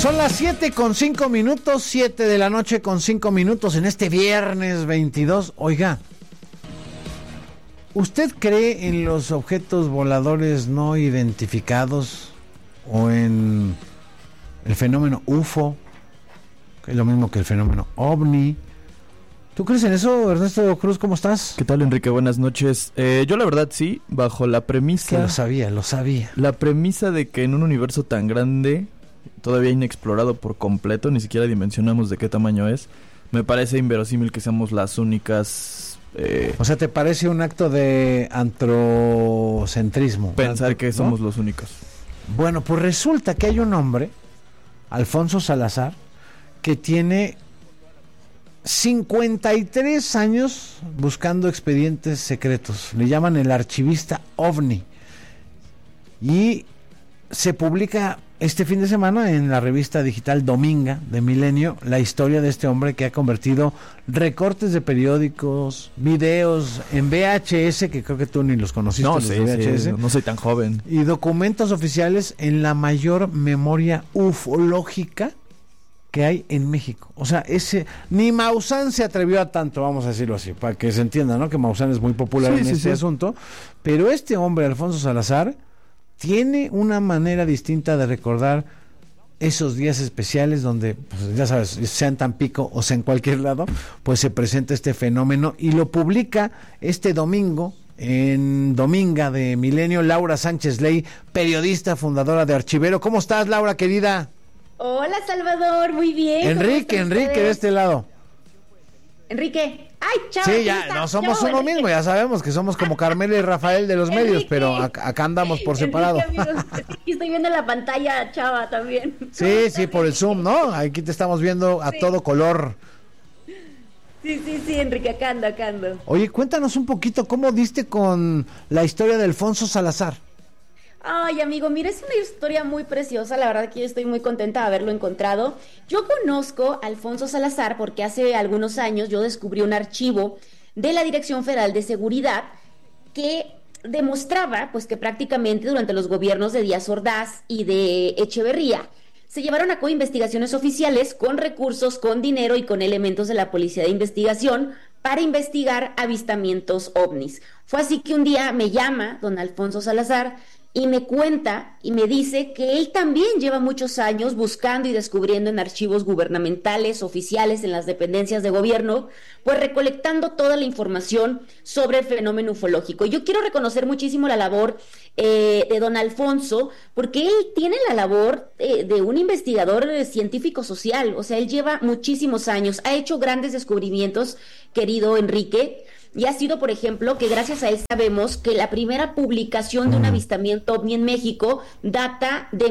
Son las 7:05, 7 de la noche con 5 minutos en este viernes 22. Oiga, ¿usted cree en los objetos voladores no identificados o en el fenómeno UFO, que es lo mismo que el fenómeno OVNI? ¿Tú crees en eso, Ernesto Cruz? ¿Cómo estás? ¿Qué tal, Enrique? Buenas noches. Yo la verdad sí, bajo la premisa... Que lo sabía. La premisa de que en un universo tan grande, todavía inexplorado por completo, ni siquiera dimensionamos de qué tamaño es, me parece inverosímil que seamos las únicas... O sea, ¿te parece un acto de antrocentrismo? Pensar que somos los únicos. Bueno, pues resulta que hay un hombre, Alfonso Salazar, que tiene 53 años buscando expedientes secretos. Le llaman el archivista OVNI. Y se publica este fin de semana en la revista digital Dominga de Milenio la historia de este hombre que ha convertido recortes de periódicos, videos en VHS, que creo que tú ni los conociste. No, los sí, VHS, sí, no soy tan joven. Y documentos oficiales en la mayor memoria ufológica que hay en México. O sea, ni Maussan se atrevió a tanto, vamos a decirlo así, para que se entienda, ¿no? Que Maussan es muy popular en este asunto, pero este hombre, Alfonso Salazar, tiene una manera distinta de recordar esos días especiales donde, pues, ya sabes, sea en Tampico o sea en cualquier lado, pues se presenta este fenómeno y lo publica este domingo en Dominga de Milenio Laura Sánchez Ley, periodista, fundadora de Archivero. ¿Cómo estás, Laura, querida? Hola, Salvador, muy bien. Enrique de este lado. Enrique, ay, chao. Sí, ya, no somos uno mismo, ya sabemos que somos como Carmela y Rafael de los Enrique, medios, pero acá andamos por separado. Enrique, aquí estoy viendo la pantalla, chava, también. Sí, por el Zoom, ¿no? Aquí te estamos viendo a todo color. Sí, Enrique, acá ando. Oye, cuéntanos un poquito, ¿cómo diste con la historia de Alfonso Salazar? Ay, amigo, mira, es una historia muy preciosa, la verdad que yo estoy muy contenta de haberlo encontrado. Yo conozco a Alfonso Salazar porque hace algunos años yo descubrí un archivo de la Dirección Federal de Seguridad que demostraba pues que prácticamente durante los gobiernos de Díaz Ordaz y de Echeverría se llevaron a cabo investigaciones oficiales con recursos, con dinero y con elementos de la Policía de Investigación para investigar avistamientos ovnis. Fue así que un día me llama don Alfonso Salazar y me cuenta y me dice que él también lleva muchos años buscando y descubriendo en archivos gubernamentales, oficiales, en las dependencias de gobierno, pues recolectando toda la información sobre el fenómeno ufológico. Yo quiero reconocer muchísimo la labor de don Alfonso, porque él tiene la labor de un investigador científico social, o sea, él lleva muchísimos años, ha hecho grandes descubrimientos, querido Enrique. Y ha sido, por ejemplo, que gracias a él sabemos que la primera publicación de un avistamiento ovni en México data de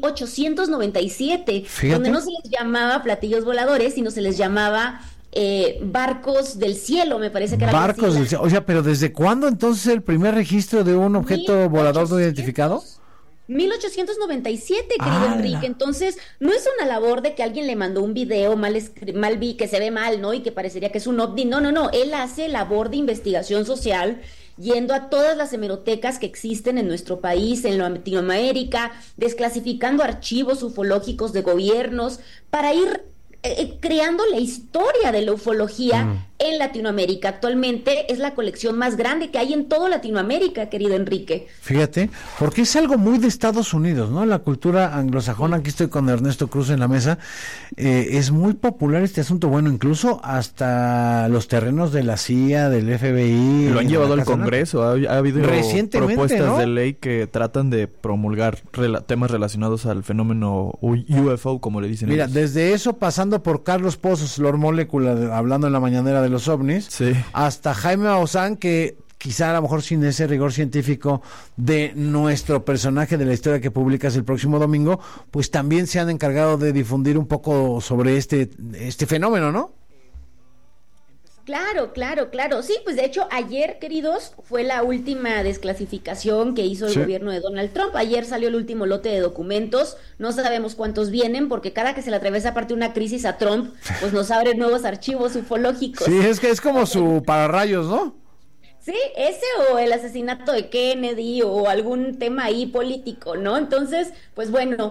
1897, Fíjate. donde no se les llamaba platillos voladores, sino se les llamaba barcos del cielo, me parece que era Barcos del cielo. O sea, pero ¿desde cuándo entonces el primer registro de un objeto volador no identificado? 1897, querido Enrique. Entonces, no es una labor de que alguien le mandó un video mal que se ve mal, ¿no? Y que parecería que es un ovni. No. Él hace labor de investigación social, yendo a todas las hemerotecas que existen en nuestro país, en Latinoamérica, desclasificando archivos ufológicos de gobiernos, para ir creando la historia de la ufología en Latinoamérica. Actualmente es la colección más grande que hay en toda Latinoamérica, querido Enrique. Fíjate, porque es algo muy de Estados Unidos, ¿no? La cultura anglosajona, aquí estoy con Ernesto Cruz en la mesa, es muy popular este asunto, bueno, incluso hasta los terrenos de la CIA, del FBI. Lo han llevado al Congreso, ha habido propuestas, ¿no?, de ley que tratan de promulgar temas relacionados al fenómeno UFO, como le dicen. Mira, ellos. desde eso pasando por Carlos Pozos, Lord Molecula, hablando en la mañanera de los ovnis, sí, hasta Jaime Maussan, que quizá a lo mejor sin ese rigor científico de nuestro personaje de la historia que publicas el próximo domingo, pues también se han encargado de difundir un poco sobre este fenómeno, ¿no? Claro. Sí, pues de hecho ayer, queridos, fue la última desclasificación que hizo el gobierno de Donald Trump. Ayer salió el último lote de documentos. No sabemos cuántos vienen, porque cada que se le atraviesa aparte una crisis a Trump, pues nos abre nuevos archivos ufológicos. Sí, es que es como su pararrayos, ¿no? Sí, ese o el asesinato de Kennedy o algún tema ahí político, ¿no? Entonces, pues bueno,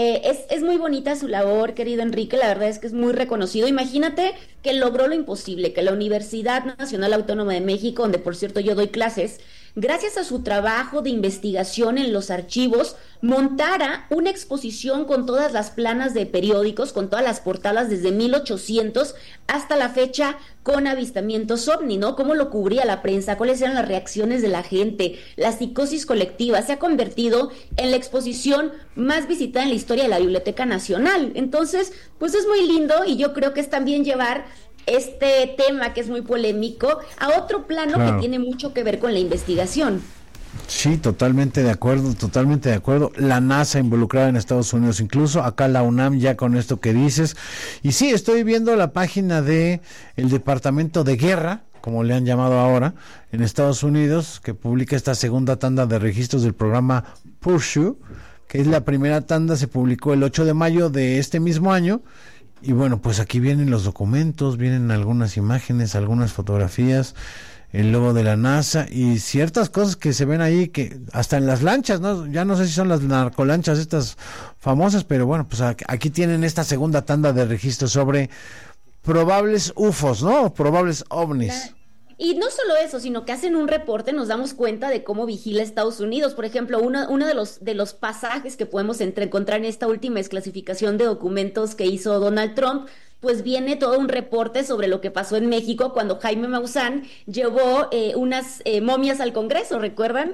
es muy bonita su labor, querido Enrique, la verdad es que es muy reconocido. Imagínate que logró lo imposible, que la Universidad Nacional Autónoma de México, donde por cierto yo doy clases, gracias a su trabajo de investigación en los archivos, montara una exposición con todas las planas de periódicos, con todas las portadas desde 1800 hasta la fecha, con avistamientos ovni, ¿no? Cómo lo cubría la prensa, cuáles eran las reacciones de la gente, la psicosis colectiva. Se ha convertido en la exposición más visitada en la historia de la Biblioteca Nacional. Entonces, pues es muy lindo y yo creo que es también llevar este tema que es muy polémico a otro plano, claro, que tiene mucho que ver con la investigación. Sí, totalmente de acuerdo, totalmente de acuerdo. La NASA involucrada en Estados Unidos, incluso acá la UNAM ya con esto que dices. Y sí, estoy viendo la página de el Departamento de Guerra, como le han llamado ahora, en Estados Unidos, que publica esta segunda tanda de registros del programa Pursuit, que es la primera tanda, se publicó el 8 de mayo de este mismo año. Y bueno, pues aquí vienen los documentos, vienen algunas imágenes, algunas fotografías, el logo de la NASA y ciertas cosas que se ven ahí, que hasta en las lanchas, ¿no? Ya no sé si son las narcolanchas estas famosas, pero bueno, pues aquí tienen esta segunda tanda de registros sobre probables UFOs, ¿no? Probables ovnis. Y no solo eso, sino que hacen un reporte, nos damos cuenta de cómo vigila Estados Unidos. Por ejemplo, uno de los pasajes que podemos encontrar en esta última desclasificación de documentos que hizo Donald Trump, pues viene todo un reporte sobre lo que pasó en México cuando Jaime Maussan llevó unas momias al Congreso, ¿recuerdan?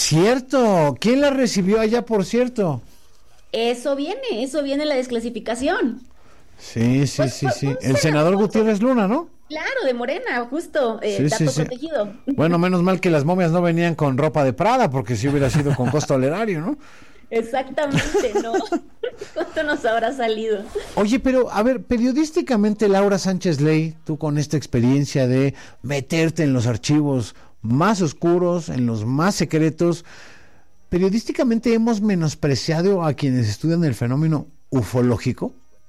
Cierto, ¿quién la recibió allá, por cierto? Eso viene en la desclasificación. Sí. El senador Gutiérrez Luna, ¿no? Claro, de Morena, justo, dato protegido. Bueno, menos mal que las momias no venían con ropa de Prada, porque si hubiera sido con costo tolerario, ¿no? Exactamente, ¿no? ¿Cuánto nos habrá salido? Oye, pero, a ver, periodísticamente, Laura Sánchez Ley, tú con esta experiencia de meterte en los archivos más oscuros, en los más secretos, periodísticamente hemos menospreciado a quienes estudian el fenómeno ufológico.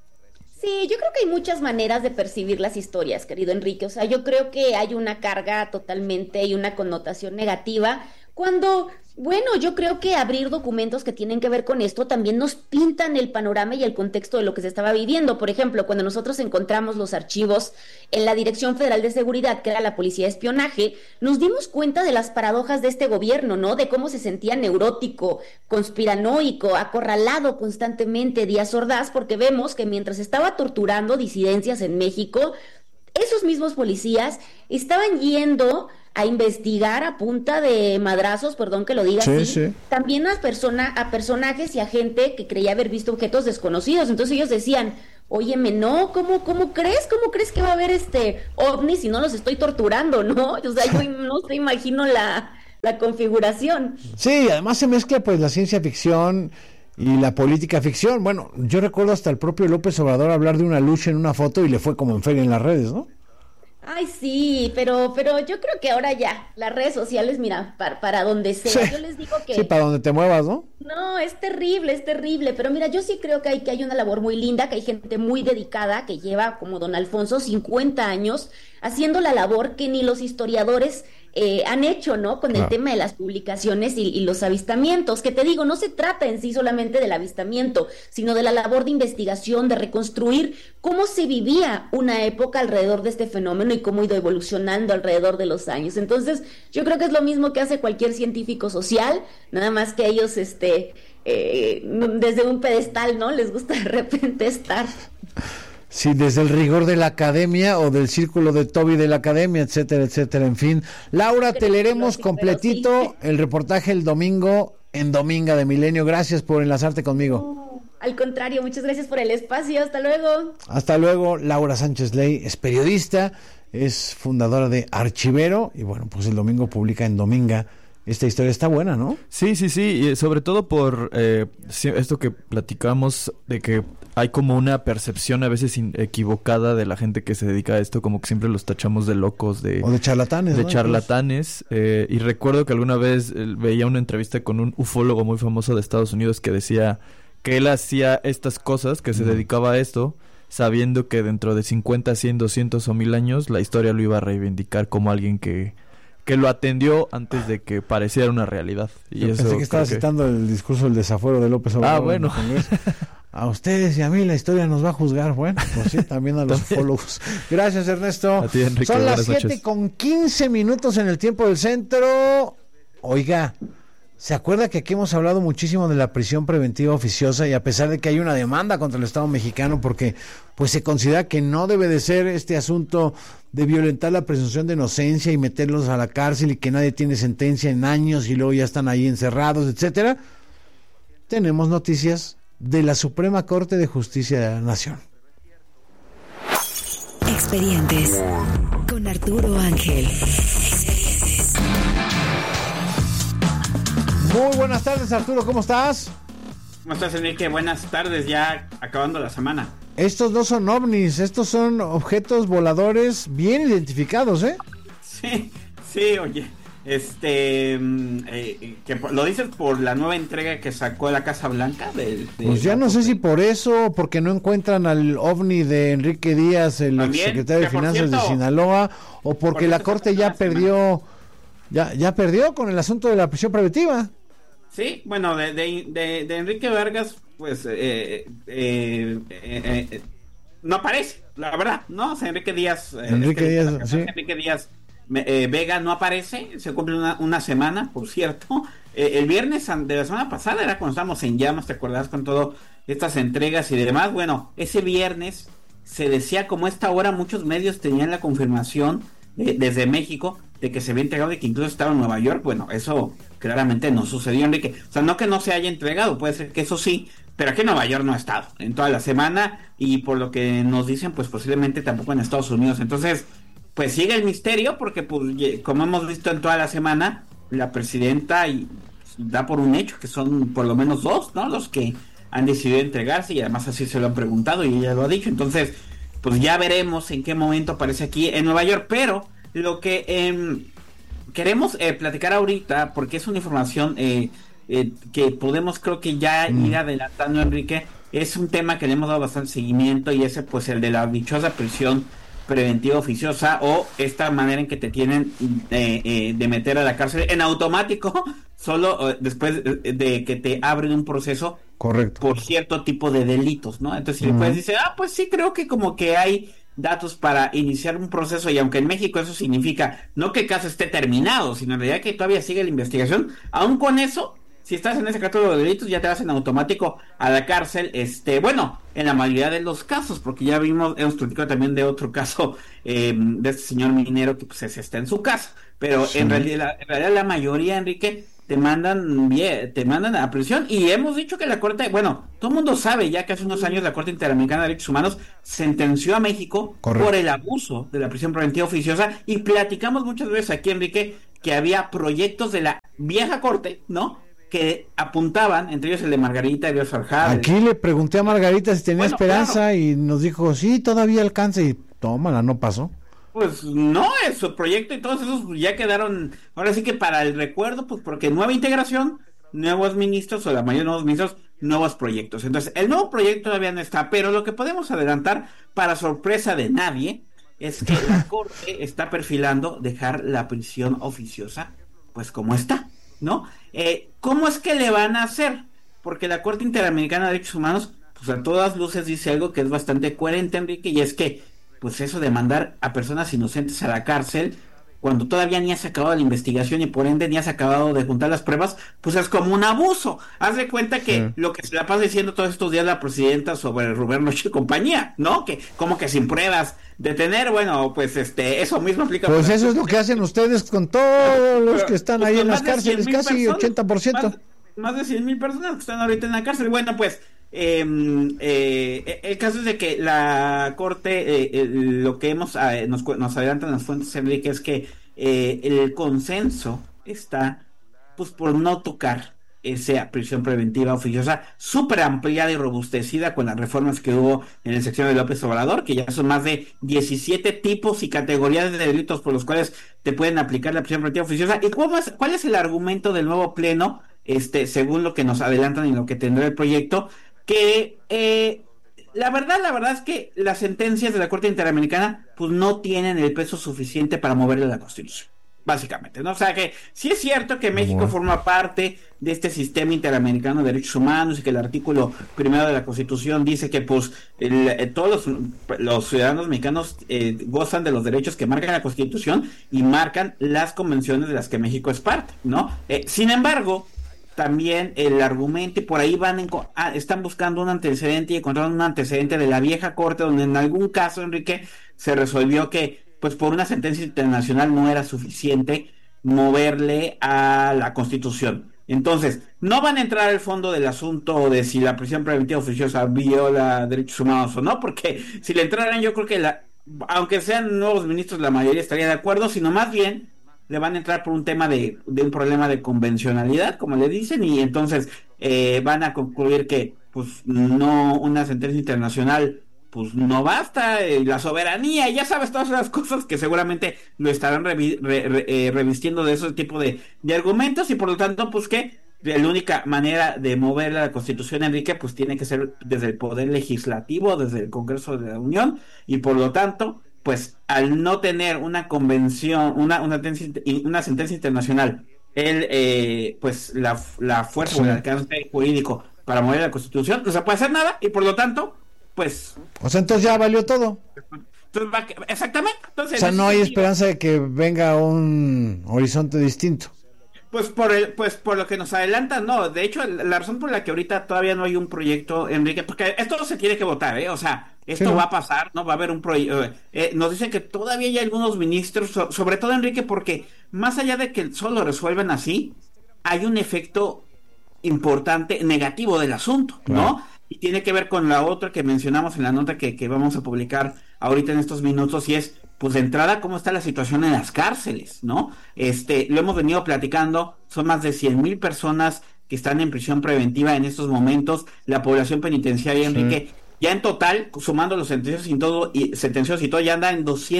Sí, yo creo que hay muchas maneras de percibir las historias, querido Enrique. O sea, yo creo que hay una carga totalmente y una connotación negativa cuando, bueno, yo creo que abrir documentos que tienen que ver con esto también nos pintan el panorama y el contexto de lo que se estaba viviendo. Por ejemplo, cuando nosotros encontramos los archivos en la Dirección Federal de Seguridad, que era la Policía de Espionaje, nos dimos cuenta de las paradojas de este gobierno, ¿no? De cómo se sentía neurótico, conspiranoico, acorralado constantemente Díaz Ordaz, porque vemos que mientras estaba torturando disidencias en México, esos mismos policías estaban yendo a investigar a punta de madrazos, perdón que lo diga así, también a personajes y a gente que creía haber visto objetos desconocidos. Entonces ellos decían, óyeme, no, ¿cómo crees que va a haber ovni si no los estoy torturando, no? O sea, yo no se imagino la configuración. Sí, además se mezcla pues la ciencia ficción y la política ficción. Bueno, yo recuerdo hasta el propio López Obrador hablar de una lucha en una foto y le fue como en feria en las redes, ¿no? Ay, sí, pero yo creo que ahora ya, las redes sociales, mira, para donde sea, sí, yo les digo que... Sí, para donde te muevas, ¿no? No, es terrible, pero mira, yo sí creo que hay una labor muy linda, que hay gente muy dedicada, que lleva, como don Alfonso, 50 años, haciendo la labor que ni los historiadores han hecho, ¿no? Con el tema de las publicaciones y los avistamientos, que te digo, no se trata en sí solamente del avistamiento, sino de la labor de investigación, de reconstruir cómo se vivía una época alrededor de este fenómeno y cómo ha ido evolucionando alrededor de los años. Entonces, yo creo que es lo mismo que hace cualquier científico social, nada más que ellos, desde un pedestal, ¿no? Les gusta de repente estar... Sí, desde el rigor de la academia o del círculo de Toby de la academia, etcétera, etcétera, en fin. Laura, te leeremos completito el reportaje el domingo en Dominga de Milenio. Gracias por enlazarte conmigo. Al contrario, muchas gracias por el espacio. Hasta luego. Hasta luego. Laura Sánchez Ley es periodista, es fundadora de Archivero y bueno, pues el domingo publica en Dominga. Esta historia está buena, ¿no? Sí, y sobre todo por esto que platicamos de que hay como una percepción a veces equivocada de la gente que se dedica a esto, como que siempre los tachamos de locos, o de charlatanes, de ¿no? Charlatanes, y recuerdo que alguna vez veía una entrevista con un ufólogo muy famoso de Estados Unidos que decía que él hacía estas cosas, que se dedicaba a esto, sabiendo que dentro de 50, 100, 200 o 1000 años la historia lo iba a reivindicar como alguien que que lo atendió antes de que pareciera una realidad. Y Yo eso pensé que estaba citando el discurso del desafuero de López Obrador. Bueno. A ustedes y a mí la historia nos va a juzgar. Bueno, pues sí, también a los ufólogos. Gracias, Ernesto. A ti, Enrique, son las buenas 7:15 en el tiempo del centro. Oiga, ¿se acuerda que aquí hemos hablado muchísimo de la prisión preventiva oficiosa y a pesar de que hay una demanda contra el Estado mexicano porque pues se considera que no debe de ser este asunto de violentar la presunción de inocencia y meterlos a la cárcel y que nadie tiene sentencia en años y luego ya están ahí encerrados, etcétera? Tenemos noticias de la Suprema Corte de Justicia de la Nación. Expedientes con Arturo Ángel. Muy buenas tardes, Arturo, ¿cómo estás? ¿Cómo estás, Enrique? Buenas tardes, ya acabando la semana. Estos no son ovnis, estos son objetos voladores bien identificados, ¿eh? Sí, oye, que lo dices por la nueva entrega que sacó la Casa Blanca. Pues ya no sé si por eso, porque no encuentran al ovni de Enrique Díaz, el secretario de Finanzas de Sinaloa, o porque la Corte ya perdió, ya perdió con el asunto de la prisión preventiva. Sí, bueno, de Enrique Vargas, pues no aparece, la verdad, ¿no? O sea, Enrique Díaz, sí. Enrique Díaz Vega no aparece, se cumple una semana, por cierto. El viernes de la semana pasada era cuando estábamos en llamas, ¿te acuerdas? Con todas estas entregas y demás. Bueno, ese viernes se decía, como a esta hora muchos medios tenían la confirmación desde México de que se había entregado y que incluso estaba en Nueva York. Bueno, eso claramente no sucedió, Enrique. O sea, no que no se haya entregado, puede ser que eso sí, pero aquí en Nueva York no ha estado en toda la semana y por lo que nos dicen, pues posiblemente tampoco en Estados Unidos. Entonces, pues sigue el misterio porque, pues, como hemos visto en toda la semana, la presidenta da por un hecho que son por lo menos dos, ¿no? Los que han decidido entregarse y además así se lo han preguntado y ella lo ha dicho. Entonces, pues ya veremos en qué momento aparece aquí en Nueva York, pero lo que queremos platicar ahorita, porque es una información que podemos, creo que ya ir adelantando, Enrique, es un tema que le hemos dado bastante seguimiento y ese, pues, el de la dichosa prisión preventiva oficiosa o esta manera en que te tienen de meter a la cárcel en automático solo después de que te abren un proceso. Correcto. Por cierto tipo de delitos, ¿no? Entonces si después dice, pues sí, creo que como que hay datos para iniciar un proceso y aunque en México eso significa no que el caso esté terminado, sino en realidad que todavía sigue la investigación, aún con eso, si estás en ese catálogo de delitos ya te vas en automático a la cárcel, bueno, en la mayoría de los casos, porque ya hemos platicado también de otro caso de este señor minero que pues está en su casa, pero sí. en realidad la mayoría, Enrique, te mandan a prisión y hemos dicho que la Corte, bueno, todo el mundo sabe ya que hace unos años la Corte Interamericana de Derechos Humanos sentenció a México por el abuso de la prisión preventiva oficiosa y platicamos muchas veces aquí, Enrique, que había proyectos de la vieja Corte, ¿no?, que apuntaban, entre ellos el de Margarita Elías Farjada. Aquí le pregunté a Margarita si tenía esperanza, claro, y nos dijo, sí, todavía alcanza, y tómala, no pasó. Pues no, su proyecto y todos esos ya quedaron, ahora sí que para el recuerdo, pues porque nueva integración, nuevos ministros, o la mayoría de nuevos ministros, nuevos proyectos. Entonces, el nuevo proyecto todavía no está, pero lo que podemos adelantar, para sorpresa de nadie, es que la Corte está perfilando dejar la prisión oficiosa, pues como está, ¿no? ¿Cómo es que le van a hacer? Porque la Corte Interamericana de Derechos Humanos, pues a todas luces dice algo que es bastante coherente, Enrique, y es que, pues eso de mandar a personas inocentes a la cárcel, cuando todavía ni has acabado la investigación y por ende ni has acabado de juntar las pruebas, pues es como un abuso. Haz de cuenta que lo que se la pasa diciendo todos estos días la presidenta sobre Rubén Rocha y compañía, ¿no? Que como que sin pruebas detener, bueno, pues eso mismo aplica. Pues eso es lo que hacen ustedes con todos los que están ahí en las cárceles, casi personas, 80%. Más de 100,000 personas que están ahorita en la cárcel. Bueno, pues el caso es de que la Corte, lo que nos adelantan las fuentes, Enrique, es que el consenso está, pues, por no tocar esa prisión preventiva oficiosa súper ampliada y robustecida con las reformas que hubo en el sexenio de López Obrador, que ya son más de 17 tipos y categorías de delitos por los cuales te pueden aplicar la prisión preventiva oficiosa. ¿Y cuál es el argumento del nuevo pleno, según lo que nos adelantan y lo que tendrá el proyecto? Que la verdad es que las sentencias de la Corte Interamericana pues no tienen el peso suficiente para moverle la Constitución, básicamente, ¿no? O sea que sí es cierto que México Bueno. forma parte de este sistema interamericano de derechos humanos y que el artículo primero de la Constitución dice que pues todos los ciudadanos mexicanos gozan de los derechos que marca la Constitución y marcan las convenciones de las que México es parte, ¿no? Sin embargo, también el argumento, y por ahí están buscando un antecedente y encontraron un antecedente de la vieja corte donde en algún caso, Enrique, se resolvió que pues por una sentencia internacional no era suficiente moverle a la Constitución. Entonces, no van a entrar al fondo del asunto de si la prisión preventiva oficiosa viola derechos humanos o no, porque si le entraran yo creo que aunque sean nuevos ministros, la mayoría estaría de acuerdo, sino más bien le van a entrar por un tema de un problema de convencionalidad, como le dicen, y entonces van a concluir que pues no, una sentencia internacional pues no basta, la soberanía, ya sabes, todas esas cosas que seguramente lo estarán revistiendo de ese tipo de argumentos, y por lo tanto, pues que la única manera de mover la Constitución, Enrique, pues tiene que ser desde el Poder Legislativo, desde el Congreso de la Unión, y por lo tanto, pues al no tener una convención, una sentencia internacional, pues la fuerza o el alcance jurídico para mover la Constitución, no se puede hacer nada, y por lo tanto, pues... O sea, entonces ya valió todo. Entonces exactamente. Entonces, o sea, no hay esperanza de que venga un horizonte distinto. Pues por lo que nos adelanta, no. De hecho, la razón por la que ahorita todavía no hay un proyecto, Enrique, porque esto se tiene que votar, O sea, esto va a pasar, ¿no? Va a haber un proyecto. Nos dicen que todavía hay algunos ministros, sobre todo, Enrique, porque más allá de que solo resuelvan así, hay un efecto importante negativo del asunto, ¿no? Claro. Y tiene que ver con la otra que mencionamos en la nota que vamos a publicar ahorita en estos minutos, y es, pues de entrada, cómo está la situación en las cárceles, ¿no? Lo hemos venido platicando, son más de 100,000 personas que están en prisión preventiva en estos momentos, la población penitenciaria, Enrique, ya en total, sumando los sentencios y todo, ya anda en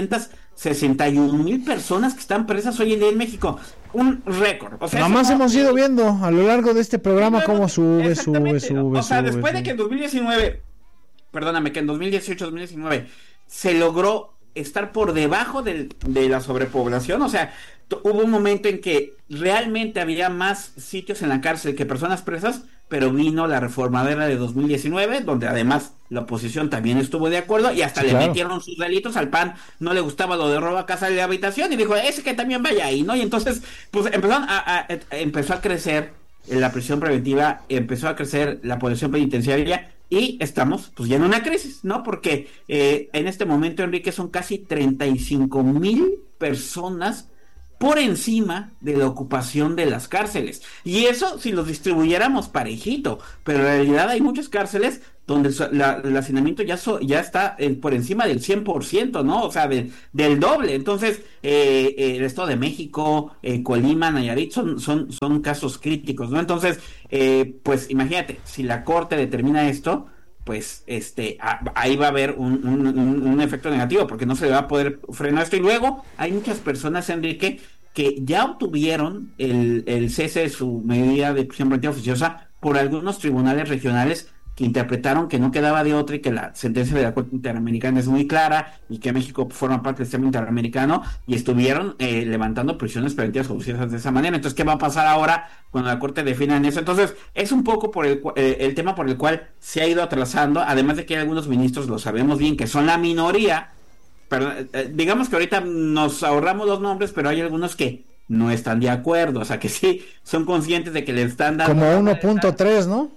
261,000 personas que están presas hoy en día en México. Un récord. O sea, nada más hemos ido viendo a lo largo de este programa cómo sube. O sea, después de que en 2019, perdóname, que en 2018-2019 se logró estar por debajo de la sobrepoblación, o sea, hubo un momento en que realmente había más sitios en la cárcel que personas presas, pero vino la reformadera de 2019, donde además la oposición también estuvo de acuerdo y hasta le metieron sus delitos. Al PAN no le gustaba lo de robo a casa de habitación y dijo, ese que también vaya ahí, ¿no? Y entonces, pues empezó a crecer la prisión preventiva, empezó a crecer la población penitenciaria y estamos pues ya en una crisis, ¿no? Porque en este momento, Enrique, son casi 35,000 personas por encima de la ocupación de las cárceles. Y eso si los distribuyéramos parejito, pero en realidad hay muchas cárceles donde el hacinamiento ya está por encima del 100%, ¿no? O sea, del doble. Entonces, el Estado de México, Colima, Nayarit son casos críticos, ¿no? Entonces, pues imagínate, si la Corte determina esto, pues ahí va a haber un efecto negativo, porque no se le va a poder frenar esto. Y luego hay muchas personas, Enrique, que ya obtuvieron el cese de su medida de prisión preventiva oficiosa por algunos tribunales regionales que interpretaron que no quedaba de otra y que la sentencia de la Corte Interamericana es muy clara y que México forma parte del sistema interamericano, y estuvieron levantando prisiones preventivas oficiosas de esa manera. Entonces, ¿qué va a pasar ahora cuando la Corte defina en eso? Entonces, es un poco por el tema por el cual se ha ido atrasando, además de que hay algunos ministros, lo sabemos bien, que son la minoría, pero digamos que ahorita nos ahorramos los nombres, pero hay algunos que no están de acuerdo, o sea que sí son conscientes de que le están dando como 1.3, ¿no?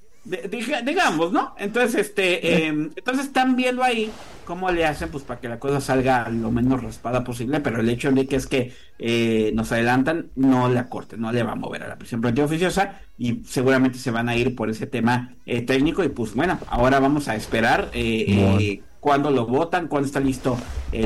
Digamos, ¿no? Entonces, entonces están viendo ahí cómo le hacen, pues, para que la cosa salga lo menos raspada posible, pero el hecho de que es que nos adelantan, no la Corte no le va a mover a la prisión preventiva oficiosa y seguramente se van a ir por ese tema técnico. Y pues bueno, ahora vamos a esperar cuándo lo votan, cuándo está listo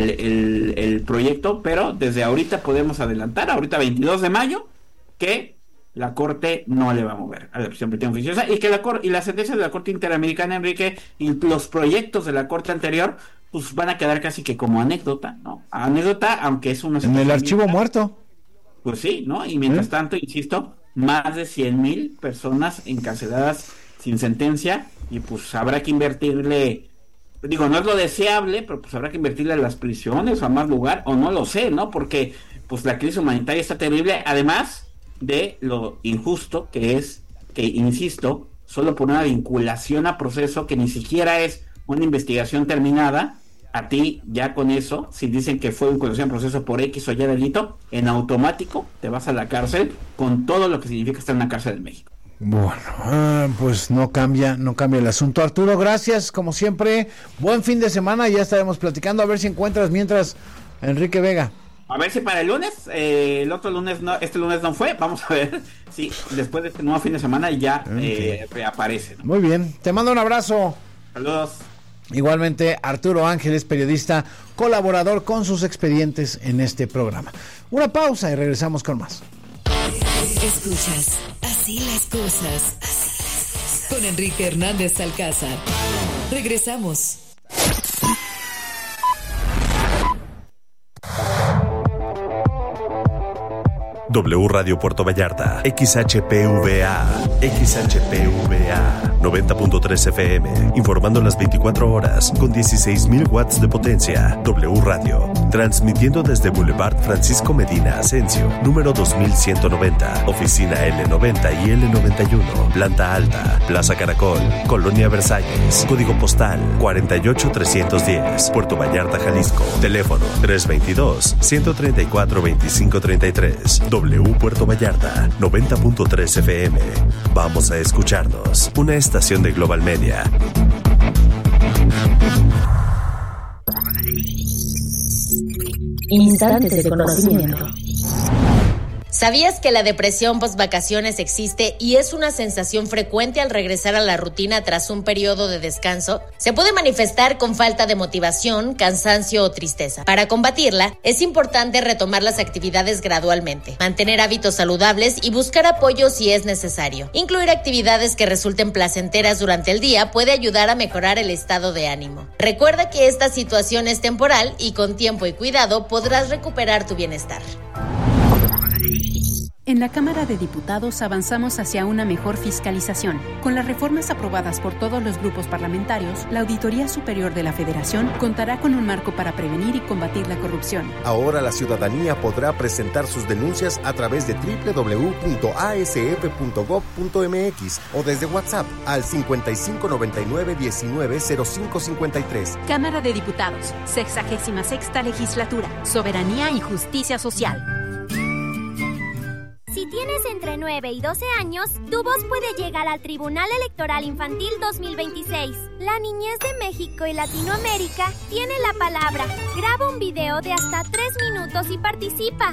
el proyecto, pero desde ahorita podemos adelantar, ahorita 22 de mayo, que la Corte no le va a mover a la prisión preventiva oficiosa y que las sentencias de la Corte Interamericana, Enrique, y los proyectos de la Corte anterior, pues van a quedar casi que como anécdota, ¿no? Anécdota, aunque es una... En el archivo muerto. Pues sí, ¿no? Y mientras tanto, insisto, más de 100,000 personas encarceladas sin sentencia, y pues habrá que invertirle... Digo, no es lo deseable, pero pues habrá que invertirle a las prisiones o a más lugar, o no lo sé, ¿no? Porque pues la crisis humanitaria está terrible, además de lo injusto que es que, insisto, solo por una vinculación a proceso que ni siquiera es una investigación terminada, a ti ya con eso, si dicen que fue vinculación a proceso por X o Y delito, en automático te vas a la cárcel con todo lo que significa estar en la cárcel de México. Bueno, pues no cambia el asunto. Arturo, gracias, como siempre. Buen fin de semana, ya estaremos platicando, a ver si encuentras mientras a Enrique Vega. A ver si para el lunes, el otro lunes no, este lunes no fue, vamos a ver si después de este nuevo fin de semana ya reaparece, ¿no? Muy bien, te mando un abrazo. Saludos. Igualmente, Arturo Ángeles, periodista, colaborador con sus expedientes en este programa. Una pausa y regresamos con más. Escuchas Así las cosas con Enrique Hernández Alcázar. Regresamos. W Radio Puerto Vallarta, XHPVA, 90.3 FM, informando las 24 horas con 16,000 watts de potencia. W Radio, transmitiendo desde Boulevard Francisco Medina Asensio, número 2190, oficina L90 y L91, planta alta, Plaza Caracol, Colonia Versalles, código postal 48310, Puerto Vallarta, Jalisco, teléfono 322-134-2533. W Puerto Vallarta, 90.3 FM. Vamos a escucharnos. Una estación de Global Media. Instantes de conocimiento. ¿Sabías que la depresión post-vacaciones existe y es una sensación frecuente al regresar a la rutina tras un periodo de descanso? Se puede manifestar con falta de motivación, cansancio o tristeza. Para combatirla, es importante retomar las actividades gradualmente, mantener hábitos saludables y buscar apoyo si es necesario. Incluir actividades que resulten placenteras durante el día puede ayudar a mejorar el estado de ánimo. Recuerda que esta situación es temporal y con tiempo y cuidado podrás recuperar tu bienestar. En la Cámara de Diputados avanzamos hacia una mejor fiscalización. Con las reformas aprobadas por todos los grupos parlamentarios, la Auditoría Superior de la Federación contará con un marco para prevenir y combatir la corrupción. Ahora la ciudadanía podrá presentar sus denuncias a través de www.asf.gov.mx o desde WhatsApp al 5599-190553. Cámara de Diputados, 66ª Legislatura, Soberanía y Justicia Social. Si tienes entre 9 y 12 años, tu voz puede llegar al Tribunal Electoral Infantil 2026. La niñez de México y Latinoamérica tiene la palabra. Graba un video de hasta 3 minutos y participa.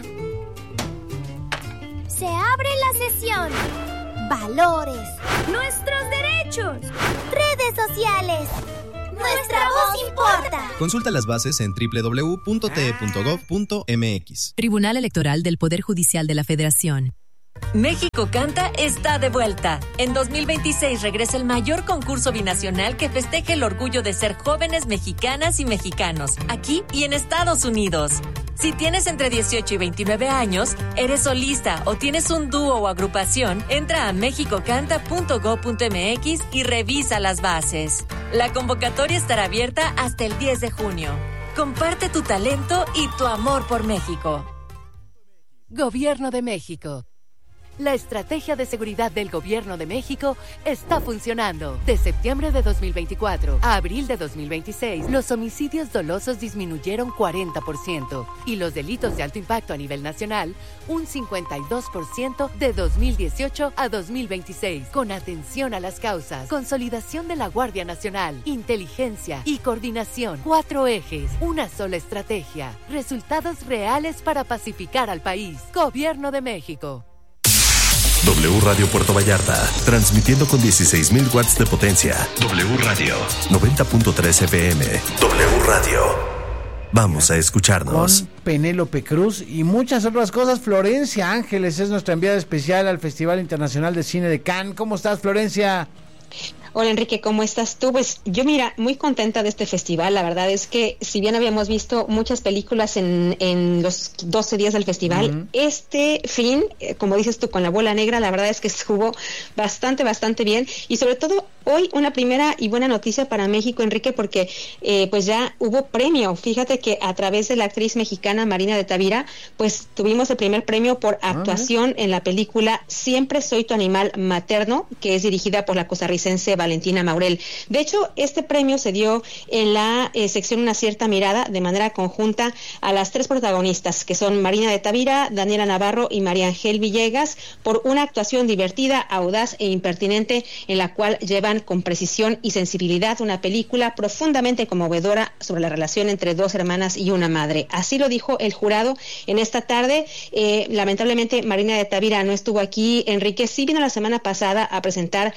Se abre la sesión. Valores. Nuestros derechos. Redes sociales. Nuestra voz importa. Consulta las bases en www.te.gov.mx. Tribunal Electoral del Poder Judicial de la Federación. México Canta está de vuelta. En 2026 regresa el mayor concurso binacional que festeje el orgullo de ser jóvenes mexicanas y mexicanos, aquí y en Estados Unidos. Si tienes entre 18 y 29 años, eres solista o tienes un dúo o agrupación, entra a mexicocanta.go.mx y revisa las bases. La convocatoria estará abierta hasta el 10 de junio. Comparte tu talento y tu amor por México. Gobierno de México. La estrategia de seguridad del Gobierno de México está funcionando. De septiembre de 2024 a abril de 2026, los homicidios dolosos disminuyeron 40% y los delitos de alto impacto a nivel nacional un 52% de 2018 a 2026. Con atención a las causas, consolidación de la Guardia Nacional, inteligencia y coordinación. 4 ejes, una sola estrategia. Resultados reales para pacificar al país. Gobierno de México. W Radio Puerto Vallarta, transmitiendo con 16,000 watts de potencia. W Radio, 90.3 FM. W Radio. Vamos a escucharnos. Con Penélope Cruz y muchas otras cosas. Florencia Ángeles es nuestra enviada especial al Festival Internacional de Cine de Cannes. ¿Cómo estás, Florencia? Hola Enrique, ¿cómo estás tú? Pues yo mira, muy contenta de este festival. La verdad es que si bien habíamos visto muchas películas en los 12 días del festival, este fin, como dices tú, con La Bola Negra, la verdad es que estuvo bastante bien y sobre todo hoy una primera y buena noticia para México, Enrique, porque pues ya hubo premio. Fíjate que a través de la actriz mexicana Marina de Tavira, pues tuvimos el primer premio por actuación en la película Siempre soy tu animal materno, que es dirigida por la costarricense Valentina Maurel. De hecho, este premio se dio en la sección Una cierta mirada de manera conjunta a las 3 protagonistas, que son Marina de Tavira, Daniela Navarro y María Ángel Villegas, por una actuación divertida, audaz e impertinente, en la cual llevan con precisión y sensibilidad una película profundamente conmovedora sobre la relación entre 2 hermanas y una madre. Así lo dijo el jurado en esta tarde. Lamentablemente Marina de Tavira no estuvo aquí, Enrique. Sí vino la semana pasada a presentar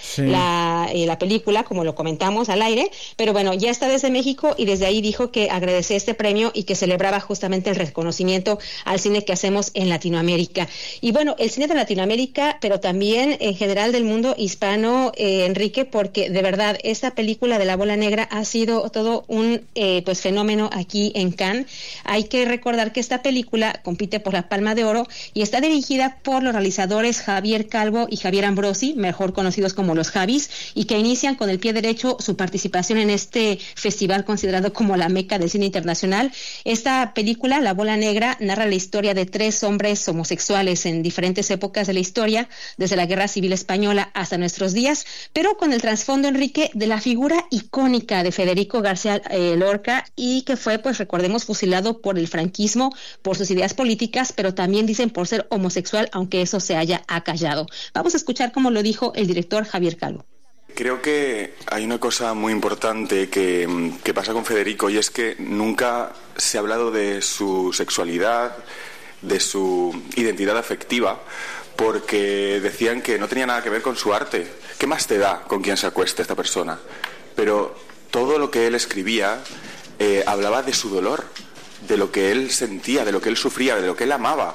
la película, como lo comentamos al aire, pero bueno, ya está desde México y desde ahí dijo que agradecía este premio y que celebraba justamente el reconocimiento al cine que hacemos en Latinoamérica. Y bueno, el cine de Latinoamérica, pero también en general del mundo hispano, Enrique, porque de verdad esta película de La Bola Negra ha sido todo un pues fenómeno aquí en Cannes. Hay que recordar que esta película compite por la Palma de Oro y está dirigida por los realizadores Javier Calvo y Javier Ambrosi, mejor conocidos como los Javis, y que inician con el pie derecho su participación en este festival considerado como la meca del cine internacional. Esta película, La Bola Negra, narra la historia de 3 hombres homosexuales en diferentes épocas de la historia, desde la Guerra Civil Española hasta nuestros días, pero con el trasfondo, Enrique, de la figura icónica de Federico García Lorca, y que fue, pues recordemos, fusilado por el franquismo por sus ideas políticas, pero también dicen por ser homosexual, aunque eso se haya acallado. Vamos a escuchar cómo lo dijo el director Javier Calvo. Creo que hay una cosa muy importante que pasa con Federico, y es que nunca se ha hablado de su sexualidad, de su identidad afectiva, porque decían que no tenía nada que ver con su arte. ¿Qué más te da con quién se acueste esta persona? Pero todo lo que él escribía hablaba de su dolor, de lo que él sentía, de lo que él sufría, de lo que él amaba.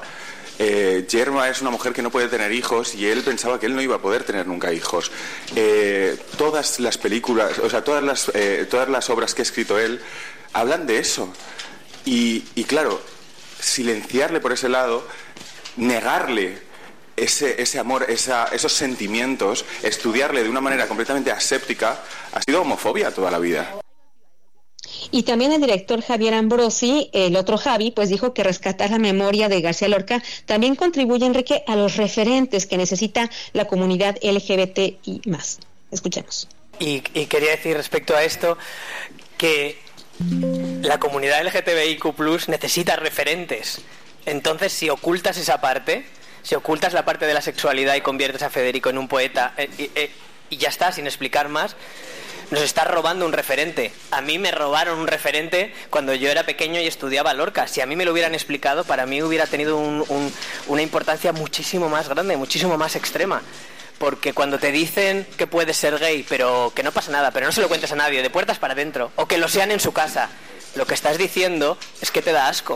Yerma es una mujer que no puede tener hijos y él pensaba que él no iba a poder tener nunca hijos. Todas las películas, o sea, todas las obras que ha escrito él hablan de eso. Y claro, silenciarle por ese lado, negarle ese amor, esos sentimientos, estudiarle de una manera completamente aséptica, ha sido homofobia toda la vida. Y también el director Javier Ambrosi, el otro Javi, pues dijo que rescatar la memoria de García Lorca también contribuye, Enrique, a los referentes que necesita la comunidad LGBTI+. Escuchemos. Y quería decir respecto a esto que la comunidad LGTBIQ+ necesita referentes. Entonces, si ocultas esa parte, si ocultas la parte de la sexualidad y conviertes a Federico en un poeta y ya está, sin explicar más, nos está robando un referente. A mí me robaron un referente cuando yo era pequeño y estudiaba Lorca. Si a mí me lo hubieran explicado, para mí hubiera tenido una importancia muchísimo más grande, muchísimo más extrema. Porque cuando te dicen que puedes ser gay, pero que no pasa nada, pero no se lo cuentes a nadie, de puertas para adentro, o que lo sean en su casa, lo que estás diciendo es que te da asco.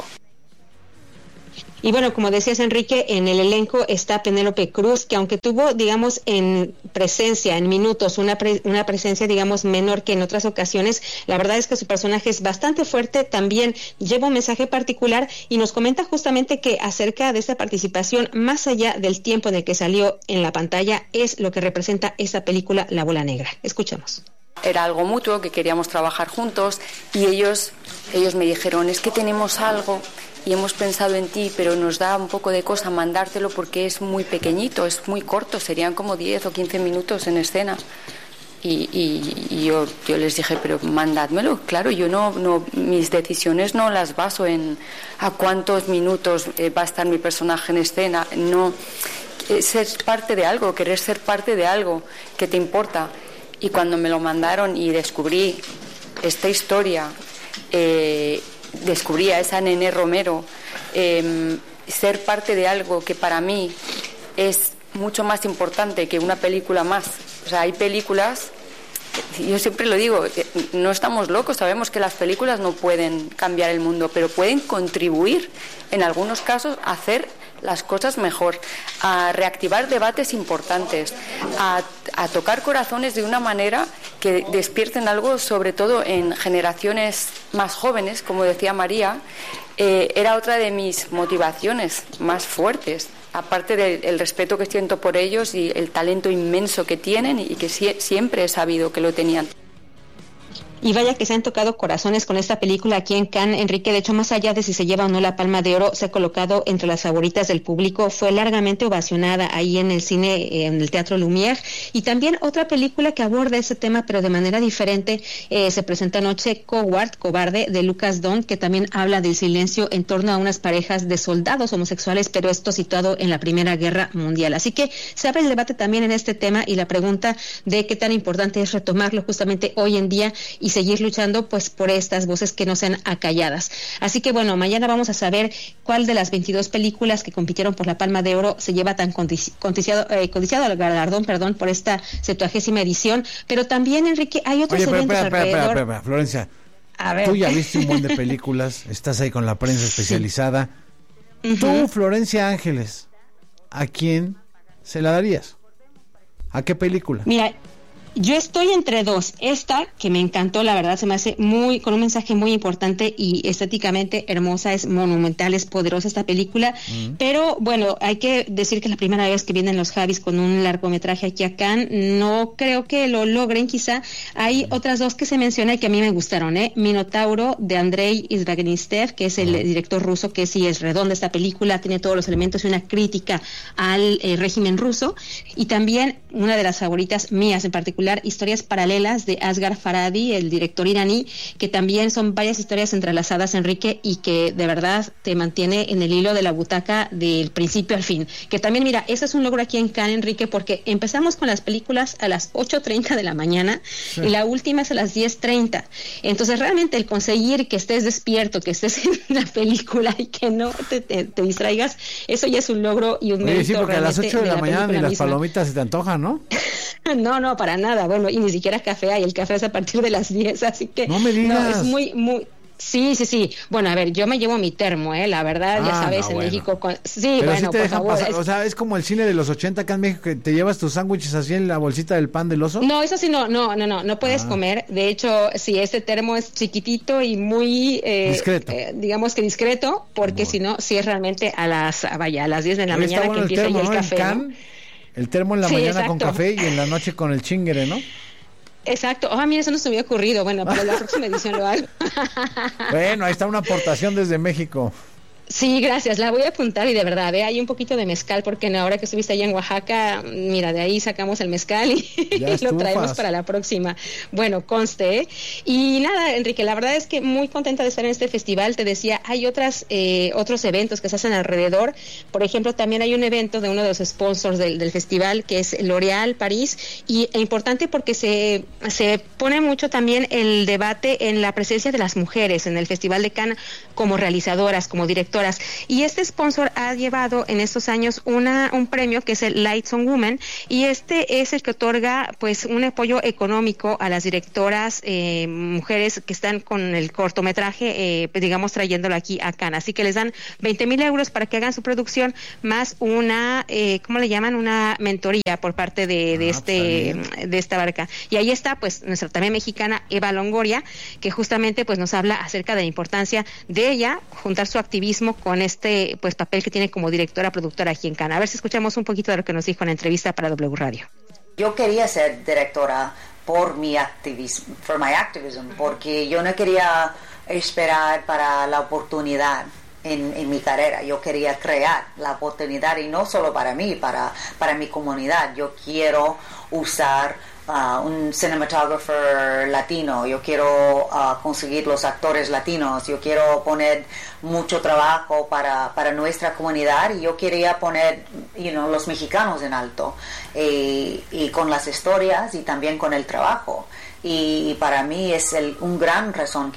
Y bueno, como decías, Enrique, en el elenco está Penélope Cruz, que aunque tuvo, digamos, en presencia, en minutos, una presencia, digamos, menor que en otras ocasiones, la verdad es que su personaje es bastante fuerte, también lleva un mensaje particular y nos comenta justamente que acerca de esta participación, más allá del tiempo en el que salió en la pantalla, es lo que representa esta película La Bola Negra. Escuchamos. Era algo mutuo, que queríamos trabajar juntos, y ellos me dijeron, es que tenemos algo y hemos pensado en ti, pero nos da un poco de cosa mandártelo porque es muy pequeñito, es muy corto, serían como 10 o 15 minutos en escena. Y yo les dije, pero mandádmelo. Claro, yo no mis decisiones no las baso en a cuántos minutos va a estar mi personaje en escena. No, ser parte de algo, querer ser parte de algo que te importa. Y cuando me lo mandaron y descubrí esta historia, descubrí a esa Nené Romero, ser parte de algo que para mí es mucho más importante que una película más. O sea, hay películas, yo siempre lo digo, no estamos locos, sabemos que las películas no pueden cambiar el mundo, pero pueden contribuir en algunos casos a hacer las cosas mejor, a reactivar debates importantes, a tocar corazones de una manera que despierten algo, sobre todo en generaciones más jóvenes, como decía María. Era otra de mis motivaciones más fuertes, aparte del respeto que siento por ellos y el talento inmenso que tienen y que siempre he sabido que lo tenían. Y vaya que se han tocado corazones con esta película aquí en Cannes, Enrique. De hecho, más allá de si se lleva o no la Palma de Oro, se ha colocado entre las favoritas del público. Fue largamente ovacionada ahí en el cine, en el Teatro Lumière. Y también otra película que aborda ese tema, pero de manera diferente, se presenta anoche, Cobarde, de Lucas Don, que también habla del silencio en torno a unas parejas de soldados homosexuales, pero esto situado en la Primera Guerra Mundial. Así que se abre el debate también en este tema y la pregunta de qué tan importante es retomarlo justamente hoy en día y seguir luchando pues por estas voces que no sean acalladas. Así que bueno, mañana vamos a saber cuál de las 22 películas que compitieron por la Palma de Oro se lleva tan codiciado el galardón, por esta 70ª edición. Pero también, Enrique, hay otros eventos alrededor. Espera, Florencia. A ver. Tú ya viste un buen de películas, estás ahí con la prensa especializada. Sí. Tú, Florencia Ángeles, ¿a quién se la darías? ¿A qué película? Mira, yo estoy entre dos. Esta, que me encantó, la verdad, se me hace con un mensaje muy importante y estéticamente hermosa, es monumental, es poderosa esta película. Pero bueno, hay que decir que es la primera vez que vienen los Javis con un largometraje aquí a Cannes. No creo que lo logren, quizá. Hay otras dos que se mencionan y que a mí me gustaron, Minotauro, de Andrei Izvagnistev, que es el director ruso, que sí es redonda esta película, tiene todos los elementos y una crítica al régimen ruso. Y también una de las favoritas mías en particular, Historias paralelas, de Asghar Farhadi, el director iraní, que también son varias historias entrelazadas, Enrique, y que de verdad te mantiene en el hilo de la butaca del principio al fin. Que también, mira, ese es un logro aquí en Cannes, Enrique, porque empezamos con las películas a las 8:30 de la mañana, sí, y la última es a las 10:30. Entonces realmente el conseguir que estés despierto, que estés en la película y que no te distraigas, eso ya es un logro y un mérito. Sí, porque a las 8 de la mañana ni las misma. Palomitas se te antojan, ¿no? No, para nada. Bueno, y ni siquiera café hay. El café es a partir de las 10, así que... No me digas. No, es muy... Sí. Bueno, a ver, yo me llevo mi termo, la verdad, ya sabes, en México... Sí, pero bueno, sí te dejan por favor. pasar, o sea, es como el cine de los 80 acá en México, que te llevas tus sándwiches así en la bolsita del pan del oso. No, eso sí, no puedes comer. De hecho, sí, este termo es chiquitito y muy... discreto. Digamos que discreto, porque si no, sí es realmente a las 10 de la mañana que empieza ya el café, ¿no? El termo en la mañana, exacto, con café y en la noche con el chingere, ¿no? Exacto. Mira, eso no se me había ocurrido. Bueno, pero la próxima edición lo hago. Bueno, ahí está una aportación desde México. Sí, gracias, la voy a apuntar y de verdad, hay un poquito de mezcal porque ahora que estuviste allá en Oaxaca, mira, de ahí sacamos el mezcal y lo traemos para la próxima. Bueno, conste, Y nada, Enrique, la verdad es que muy contenta de estar en este festival. Te decía, hay otros eventos que se hacen alrededor. Por ejemplo, también hay un evento de uno de los sponsors del festival, que es L'Oréal París, y es importante porque se pone mucho también el debate en la presencia de las mujeres en el Festival de Cannes como realizadoras, como directoras. Y este sponsor ha llevado en estos años un premio que es el Lights on Women, y este es el que otorga pues un apoyo económico a las directoras mujeres que están con el cortometraje, digamos, trayéndolo aquí a Cannes. Así que les dan 20,000 euros para que hagan su producción, más una, ¿cómo le llaman? Una mentoría por parte de esta barca. Y ahí está pues nuestra también mexicana Eva Longoria, que justamente pues nos habla acerca de la importancia de ella juntar su activismo con este pues papel que tiene como directora productora aquí en Cannes. A ver si escuchamos un poquito de lo que nos dijo en la entrevista para W Radio. Yo quería ser directora por mi activismo, porque yo no quería esperar para la oportunidad en mi carrera. Yo quería crear la oportunidad, y no solo para mí, para mi comunidad. Yo quiero usar un cinematographer latino, yo quiero conseguir los actores latinos, yo quiero poner mucho trabajo para nuestra comunidad, y yo quería poner los mexicanos en alto, y con las historias y también con el trabajo. Y para mí es un gran razón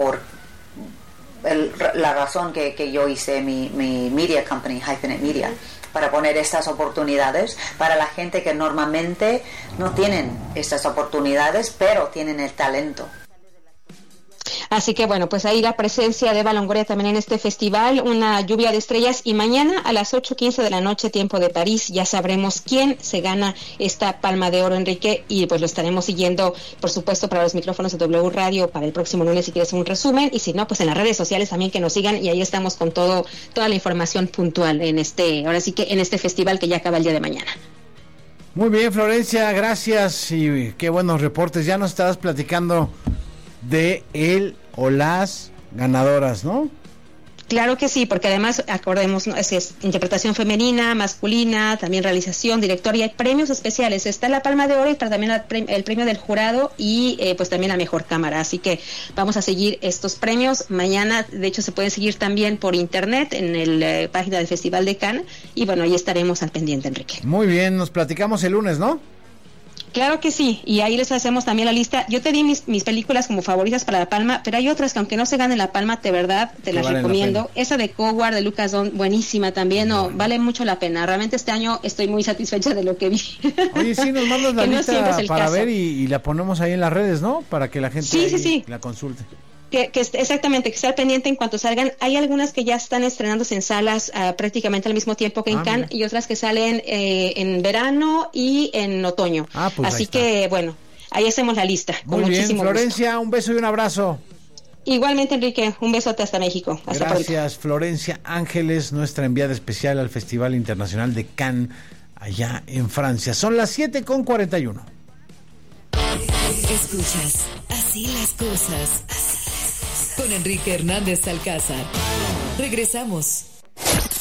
la razón que yo hice mi media company, Hyphenate Media, para poner estas oportunidades para la gente que normalmente no tienen estas oportunidades, pero tienen el talento. Así que bueno, pues ahí la presencia de Eva Longoria también en este festival, una lluvia de estrellas, y mañana a las 8:15 de la noche, tiempo de París, ya sabremos quién se gana esta Palma de Oro, Enrique, y pues lo estaremos siguiendo, por supuesto, para los micrófonos de W Radio para el próximo lunes si quieres un resumen, y si no, pues en las redes sociales también que nos sigan, y ahí estamos con toda la información puntual ahora sí que en este festival que ya acaba el día de mañana. Muy bien, Florencia, gracias y qué buenos reportes. Ya nos estabas platicando de él o las ganadoras, ¿no? Claro que sí, porque además, acordemos, ¿no? es interpretación femenina, masculina, también realización, director, y hay premios especiales. Está la Palma de Oro y también el premio del jurado y pues también la mejor cámara. Así que vamos a seguir estos premios. Mañana, de hecho, se puede seguir también por internet en la página del Festival de Cannes. Y bueno, ahí estaremos al pendiente, Enrique. Muy bien, nos platicamos el lunes, ¿no? Claro que sí, y ahí les hacemos también la lista. Yo te di mis películas como favoritas para La Palma, pero hay otras que aunque no se ganen La Palma, de verdad te las recomiendo. Esa de Coward de Lucas Don, buenísima también, vale mucho la pena. Realmente este año estoy muy satisfecha de lo que vi. Oye, sí, nos mandas la lista para ver y la ponemos ahí en las redes, ¿no? Para que la gente la consulte. Exactamente, que estar pendiente en cuanto salgan. Hay algunas que ya están estrenándose en salas prácticamente al mismo tiempo que en Cannes, y otras que salen en verano y en otoño. Pues así que bueno, ahí hacemos la lista. Muy con bien, muchísimo Florencia, gusto. Un beso y un abrazo. Igualmente, Enrique, un besote hasta México. Hasta Gracias, pronto. Florencia Ángeles, nuestra enviada especial al Festival Internacional de Cannes, allá en Francia. Son las 7:41. Escuchas Así las cosas con Enrique Hernández Alcázar. Regresamos.